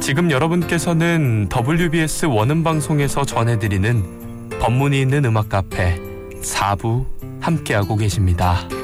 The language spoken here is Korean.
지금 여러분께서는 WBS 원음방송에서 전해드리는 법문이 있는 음악 카페 4부 함께하고 계십니다.